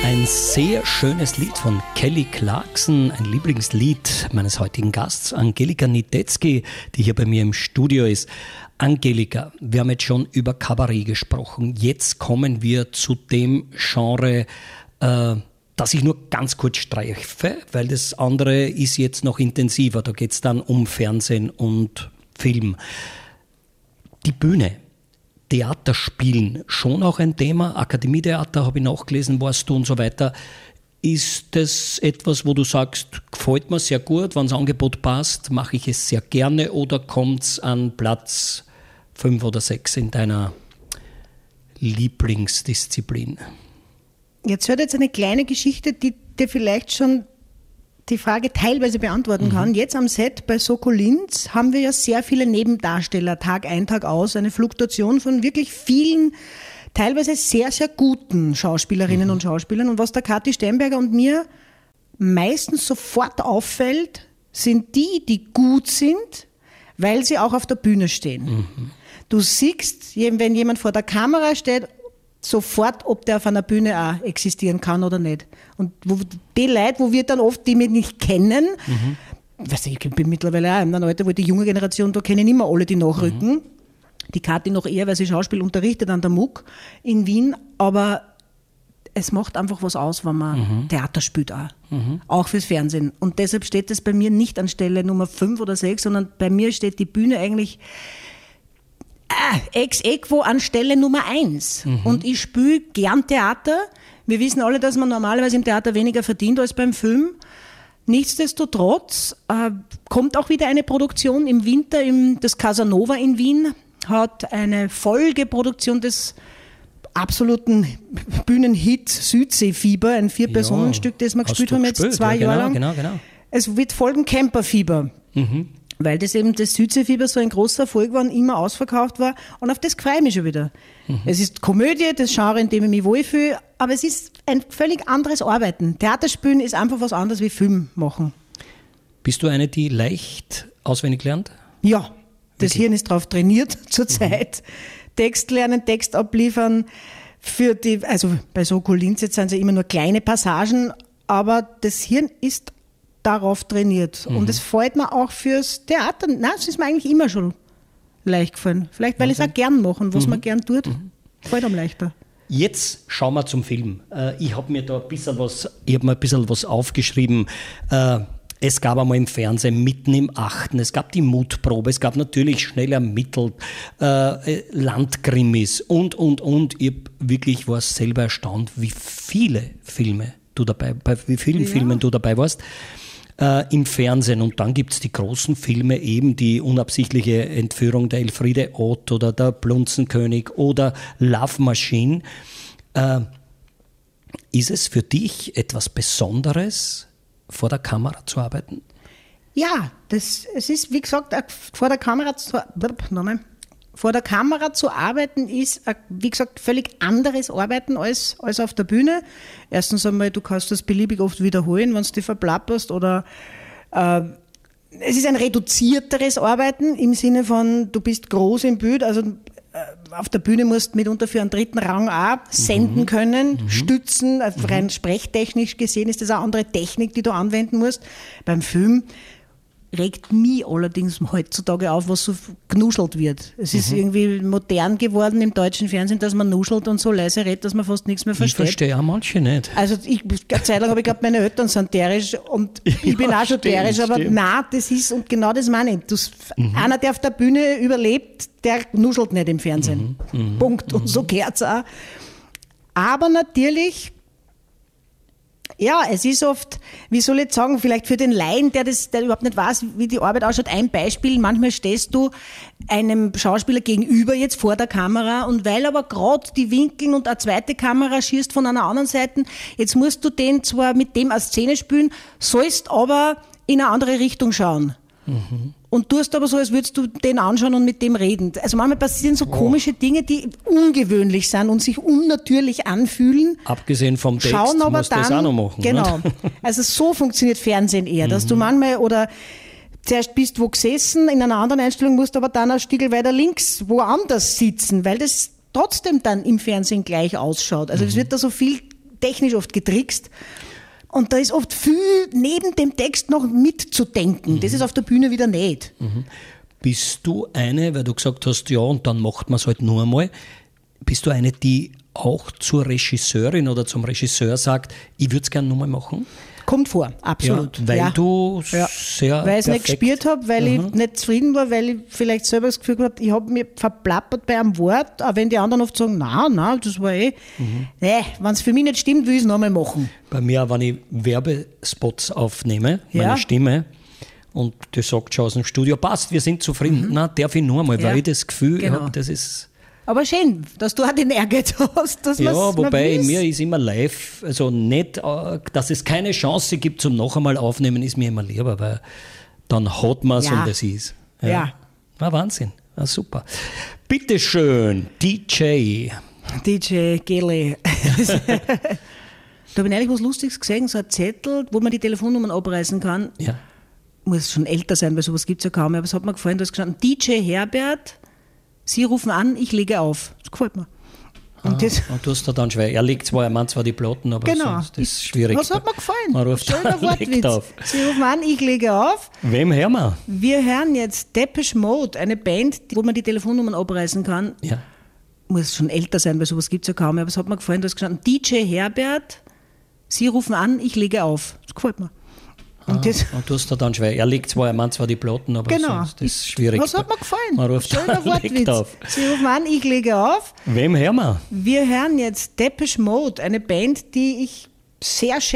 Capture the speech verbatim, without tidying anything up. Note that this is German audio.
Ein sehr schönes Lied von Kelly Clarkson, ein Lieblingslied meines heutigen Gasts, Angelika Nidetzky, die hier bei mir im Studio ist. Angelika, wir haben jetzt schon über Kabarett gesprochen. Jetzt kommen wir zu dem Genre, äh, das ich nur ganz kurz streife, weil das andere ist jetzt noch intensiver. Da geht es dann um Fernsehen und Film. Die Bühne. Theater spielen, schon auch ein Thema. Akademietheater habe ich nachgelesen, warst du und so weiter. Ist das etwas, wo du sagst, gefällt mir sehr gut, wenn das Angebot passt, mache ich es sehr gerne, oder kommt es an Platz fünf oder sechs in deiner Lieblingsdisziplin? Jetzt hört jetzt eine kleine Geschichte, die dir vielleicht schon die Frage teilweise beantworten kann. Mhm. Jetzt am Set bei Soko Linz haben wir ja sehr viele Nebendarsteller, Tag ein, Tag aus, eine Fluktuation von wirklich vielen, teilweise sehr, sehr guten Schauspielerinnen mhm. und Schauspielern. Und was der Kathi Steinberger und mir meistens sofort auffällt, sind die, die gut sind, weil sie auch auf der Bühne stehen. Mhm. Du siehst, wenn jemand vor der Kamera steht, sofort, ob der auf einer Bühne auch existieren kann oder nicht. Und wo, die Leute, wo wir dann oft, die mich nicht kennen, mhm. weißt du, ich bin mittlerweile auch in einem Alter, wo die junge Generation, da kennen immer alle, die nachrücken. Mhm. Die Kathi noch eher, weil sie Schauspiel unterrichtet an der M U K in Wien. Aber es macht einfach was aus, wenn man mhm. Theater spielt auch. Mhm. Auch fürs Fernsehen. Und deshalb steht das bei mir nicht an Stelle Nummer fünf oder sechs, sondern bei mir steht die Bühne eigentlich Ah, ex aequo an Stelle Nummer eins. Mhm. Und ich spiele gern Theater. Wir wissen alle, dass man normalerweise im Theater weniger verdient als beim Film. Nichtsdestotrotz äh, kommt auch wieder eine Produktion im Winter. Im, das Casanova in Wien hat eine Folgeproduktion des absoluten Bühnenhit Südseefieber, ein Vier-Personen-Stück, das wir gespielt haben jetzt gespielt? zwei ja, Jahre lang. Genau, genau. Es wird folgen Camperfieber. Mhm. Weil das eben das Südseefieber so ein großer Erfolg war und immer ausverkauft war. Und auf das freue ich mich schon wieder. Mhm. Es ist Komödie, das Genre, in dem ich mich wohlfühle, aber es ist ein völlig anderes Arbeiten. Theaterspielen ist einfach was anderes wie Film machen. Bist du eine, die leicht auswendig lernt? Ja, das okay. Hirn ist darauf trainiert zurzeit. Mhm. Text lernen, Text abliefern. Für die, also bei Soko Linz jetzt sind es ja immer nur kleine Passagen, aber das Hirn ist darauf trainiert. Mhm. Und es fällt mir auch fürs Theater, nein, es ist mir eigentlich immer schon leicht gefallen. Vielleicht, weil okay. ich es auch gern mache, was mhm. man gern tut, mhm. fällt einem leichter. Jetzt schauen wir zum Film. Ich habe mir da ein bisschen was, ich habe mir ein bisschen was aufgeschrieben. Es gab einmal im Fernsehen mitten im Achten, es gab die Mutprobe, es gab natürlich schnell ermittelt, Landkrimis und, und, und. Ich wirklich war selber erstaunt, wie viele Filme du dabei, bei wie vielen ja. Filmen du dabei warst. Äh, im Fernsehen. Und dann gibt es die großen Filme, eben die unabsichtliche Entführung der Elfriede Ott oder der Blunzenkönig oder Love Machine. Äh, ist es für dich etwas Besonderes, vor der Kamera zu arbeiten? Ja, das, es ist, wie gesagt, vor der Kamera zu, nochmal, vor der Kamera zu arbeiten ist, wie gesagt, völlig anderes Arbeiten als, als auf der Bühne. Erstens einmal, du kannst das beliebig oft wiederholen, wenn du dich verplapperst, oder äh, es ist ein reduzierteres Arbeiten im Sinne von, du bist groß im Bild, also äh, auf der Bühne musst du mitunter für einen dritten Rang auch senden mhm. können, mhm. stützen, also mhm. rein sprechtechnisch gesehen ist das eine andere Technik, die du anwenden musst. Beim Film regt mich allerdings heutzutage auf, was so genuschelt wird. Es ist mhm. irgendwie modern geworden im deutschen Fernsehen, dass man nuschelt und so leise redet, dass man fast nichts mehr versteht. Ich verstehe auch manche nicht. Also ich, eine Zeit lang habe ich geglaubt, meine Eltern sind derisch und ich ja, bin auch schon stimmt, derisch, aber stimmt. nein, das ist, und genau das meine ich. Das, mhm. Einer, der auf der Bühne überlebt, der nuschelt nicht im Fernsehen. Mhm. Mhm. Punkt. Und mhm. so gehört es auch. Aber natürlich, ja, es ist oft, wie soll ich sagen, vielleicht für den Laien, der das, der überhaupt nicht weiß, wie die Arbeit ausschaut, ein Beispiel: Manchmal stehst du einem Schauspieler gegenüber jetzt vor der Kamera, und weil aber gerade die Winkeln und eine zweite Kamera schießt von einer anderen Seite, jetzt musst du den zwar mit dem eine Szene spielen, sollst aber in eine andere Richtung schauen. Mhm. Und tust aber so, als würdest du den anschauen und mit dem reden. Also manchmal passieren so oh. komische Dinge, die ungewöhnlich sind und sich unnatürlich anfühlen. Abgesehen vom Text schauen aber musst dann, du das auch noch machen. Genau. Nicht? Also so funktioniert Fernsehen eher, dass mhm. du manchmal, oder zuerst bist wo gesessen, in einer anderen Einstellung musst du aber dann ein Stück weiter links woanders sitzen, weil das trotzdem dann im Fernsehen gleich ausschaut. Also es mhm. wird da so viel technisch oft getrickst. Und da ist oft viel neben dem Text noch mitzudenken. Mhm. Das ist auf der Bühne wieder nicht. Mhm. Bist du eine, weil du gesagt hast, ja, und dann macht man es halt nur einmal, bist du eine, die auch zur Regisseurin oder zum Regisseur sagt, ich würde es gerne nochmal machen? Kommt vor, absolut. Ja, weil ja. du ja. sehr Weil ich es nicht perfekt- gespielt habe, weil Mhm. ich nicht zufrieden war, weil ich vielleicht selber das Gefühl habe, ich habe mich verplappert bei einem Wort, auch wenn die anderen oft sagen, na, na, das war eh. Mhm. Nee, wenn es für mich nicht stimmt, will ich es nochmal machen. Bei mir, wenn ich Werbespots aufnehme, meine Ja. Stimme, und die sagt schon aus dem Studio, passt, wir sind zufrieden. Na, darf ich nur einmal, Ja, weil ich das Gefühl genau. habe, das ist... Aber schön, dass du auch den Ehrgeiz hast, dass Ja, man's- wobei man mir ist immer live, also nicht, äh, dass es keine Chance gibt zum noch einmal aufnehmen, ist mir immer lieber, weil dann hat man es Ja. und es ist. Ja. War Wahnsinn, war super. Bitteschön, D J. D J Geli. Da habe ich neulich was Lustiges gesehen, so ein Zettel, wo man die Telefonnummern abreißen kann. Ja. Muss schon älter sein, weil sowas gibt es ja kaum mehr, aber es hat mir gefallen, da ist gestanden, D J Herbert, Sie rufen an, ich lege auf. Das gefällt mir. Und Ah, das, und du hast da dann schwer. Er legt zwar, er meint zwar die Platten, aber genau. sonst ist es schwierig. Was hat mir gefallen? Man ruft Schöner an, Wortwitz. legt auf. Sie rufen an, ich lege auf. Wem hören wir? Wir hören jetzt Depeche Mode, eine Band, wo man die Telefonnummern abreißen kann. Ja. Muss schon älter sein, weil sowas gibt es ja kaum mehr, aber es hat mir gefallen, da ist gestanden, D J Herbert, Sie rufen an, ich lege auf. Das gefällt mir. Und, Ah, das, und du hast da dann schwer. Er legt zwar, er meint zwar die Platten, aber genau. sonst ist es schwierig. Was hat mir gefallen? Man ruft Schöner an, legt Wortwitz. auf. Sie rufen an, ich lege auf. Wem hören wir? Wir hören jetzt Depeche Mode, eine Band, die ich sehr schätze.